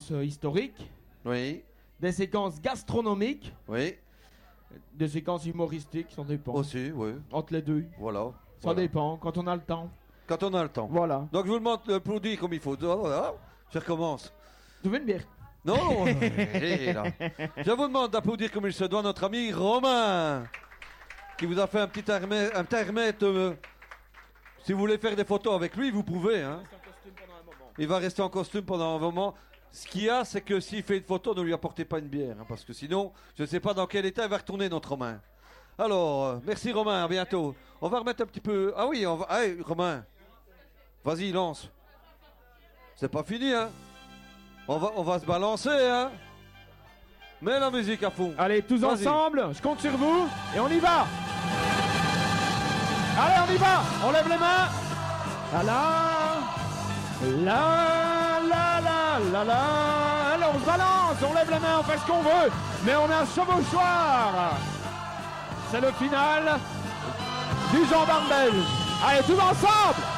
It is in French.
séquences historiques, Oui. des séquences gastronomiques, Oui. des séquences humoristiques, ça dépend. Aussi, oui. Entre les deux. Voilà. Ça Voilà. dépend, quand on a le temps. Quand on a le temps. Voilà. Donc je vous demande d'applaudir comme il faut. Voilà. Je recommence. Tu veux une bière? Non. Là. Je vous demande d'applaudir comme il se doit notre ami Romain, qui vous a fait un petit intermède. Si vous voulez faire des photos avec lui, vous pouvez. Hein. Il va rester en costume pendant un moment. Ce qu'il y a, c'est que s'il fait une photo, ne lui apportez pas une bière. Hein, parce que sinon, je ne sais pas dans quel état il va retourner notre Romain. Alors, merci Romain, à bientôt. On va remettre un petit peu... Ah oui, Hey, Romain, vas-y, lance. C'est pas fini, hein. On va se balancer, hein. Mets la musique à fond. Allez, tous Vas-y. ensemble, je compte sur vous, et on y va. Allez, on y va. On lève les mains. La la. Alors, on se balance, on lève les mains, on fait ce qu'on veut. Mais on a un chevauchoir. C'est le final du gendarme belge. Allez, tous ensemble.